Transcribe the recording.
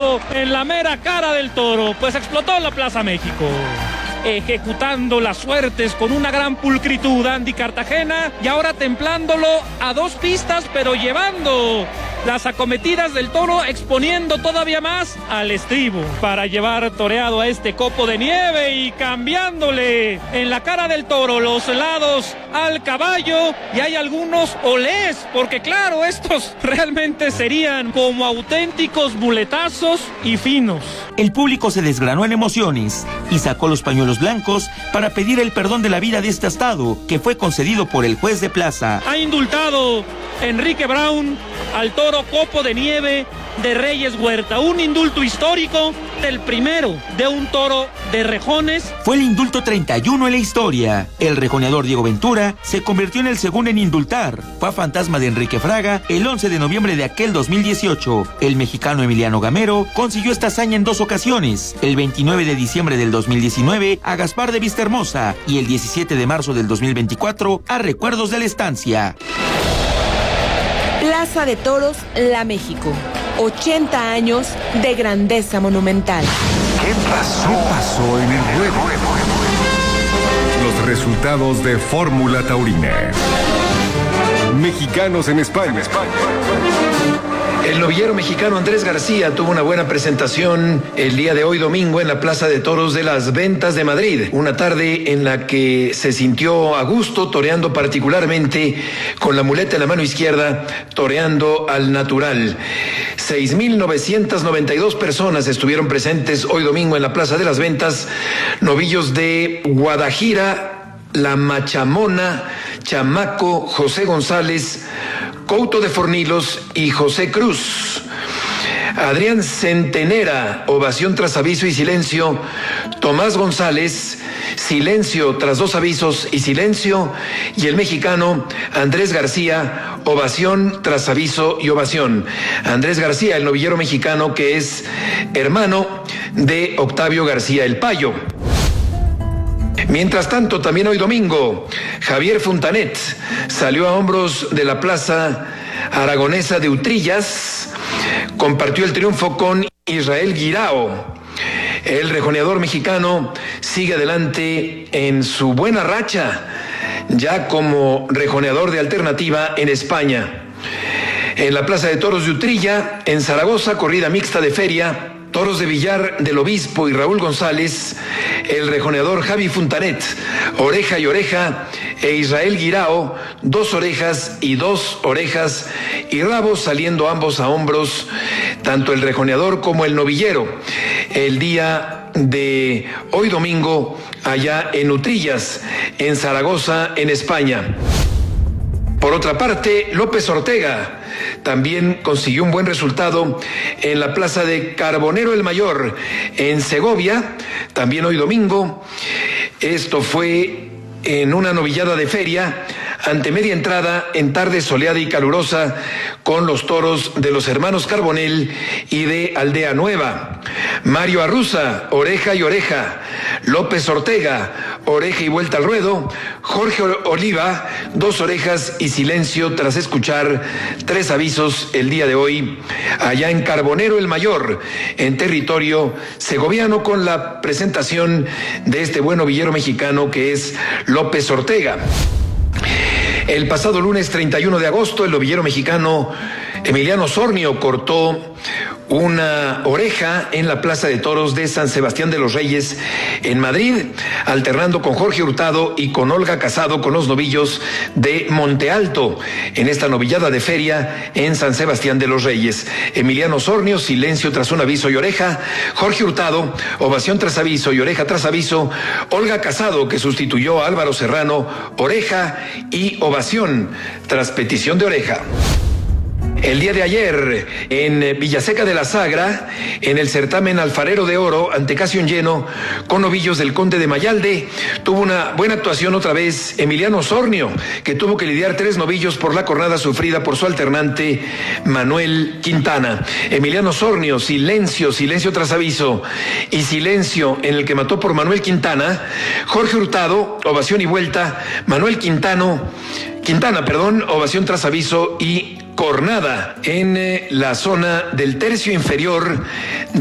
explotó en la mera cara del toro, pues explotó en la Plaza México. Ejecutando las suertes con una gran pulcritud Andy Cartagena y ahora templándolo a 2 pistas, pero llevando las acometidas del toro, exponiendo todavía más al estribo para llevar toreado a este copo de nieve y cambiándole en la cara del toro los lados al caballo, y hay algunos olés, porque claro, estos realmente serían como auténticos muletazos y finos. El público se desgranó en emociones y sacó los pañuelos blancos para pedir el perdón de la vida de este astado, que fue concedido por el juez de plaza. Ha indultado Enrique Brown al toro copo de nieve de Reyes Huerta, un indulto histórico, del primero de un toro de rejones. Fue el indulto 31 en la historia. El rejoneador Diego Ventura se convirtió en el segundo en indultar. Fue a fantasma de Enrique Fraga el 11 de noviembre de aquel 2018. El mexicano Emiliano Gamero consiguió esta hazaña en 2 ocasiones. El 29 de diciembre del 2019 a Gaspar de Vistahermosa y el 17 de marzo del 2024 a Recuerdos de la Estancia. Plaza de Toros, La México. 80 años de grandeza monumental. ¿Qué pasó en el ruedo? Los resultados de Fórmula Taurina. Mexicanos en España. El novillero mexicano Andrés García tuvo una buena presentación el día de hoy domingo en la Plaza de Toros de las Ventas de Madrid. Una tarde en la que se sintió a gusto toreando, particularmente con la muleta en la mano izquierda, toreando al natural. 6,992 personas estuvieron presentes hoy domingo en la Plaza de las Ventas. Novillos de Guadajira, La Machamona, Chamaco, José González, Couto de Fornilos y José Cruz. Adrián Centenera, ovación tras aviso y silencio. Tomás González, silencio tras 2 avisos y silencio. Y el mexicano Andrés García, ovación tras aviso y ovación. Andrés García, el novillero mexicano que es hermano de Octavio García el Payo. Mientras tanto, también hoy domingo, Javier Fontanet salió a hombros de la Plaza Aragonesa de Utrillas, compartió el triunfo con Israel Guirao. El rejoneador mexicano sigue adelante en su buena racha, ya como rejoneador de alternativa en España. En la Plaza de Toros de Utrilla, en Zaragoza, corrida mixta de feria, toros de Villar del Obispo y Raúl González, el rejoneador Javi Fontanet, oreja y oreja, e Israel Guirao, 2 orejas y 2 orejas, y rabos saliendo ambos a hombros, tanto el rejoneador como el novillero, el día de hoy domingo, allá en Utrillas, en Zaragoza, en España. Por otra parte, López Ortega también consiguió un buen resultado en la Plaza de Carbonero el Mayor, en Segovia, también hoy domingo. Esto fue en una novillada de feria, ante media entrada, en tarde soleada y calurosa, con los toros de los hermanos Carbonell y de Aldea Nueva. Mario Arruza, oreja y oreja. López Ortega, oreja y vuelta al ruedo. Jorge Oliva, 2 orejas y silencio tras escuchar 3 avisos el día de hoy, allá en Carbonero el Mayor, en territorio segoviano, con la presentación de este buen novillero mexicano que es López Ortega. El pasado lunes 31 de agosto, el novillero mexicano Emiliano Sornio cortó una oreja en la Plaza de Toros de San Sebastián de los Reyes en Madrid, alternando con Jorge Hurtado y con Olga Casado, con los novillos de Monte Alto, en esta novillada de feria en San Sebastián de los Reyes. Emiliano Sornio, silencio tras un aviso y oreja. Jorge Hurtado, ovación tras aviso y oreja tras aviso. Olga Casado, que sustituyó a Álvaro Serrano, oreja y ovación tras petición de oreja. El día de ayer, en Villaseca de la Sagra, en el certamen Alfarero de Oro, ante casi un lleno, con novillos del Conde de Mayalde, tuvo una buena actuación otra vez Emiliano Sornio, que tuvo que lidiar 3 novillos por la cornada sufrida por su alternante Manuel Quintana. Emiliano Sornio, silencio, silencio tras aviso y silencio en el que mató por Manuel Quintana. Jorge Hurtado, ovación y vuelta. Manuel Quintana, ovación tras aviso y cornada en la zona del tercio inferior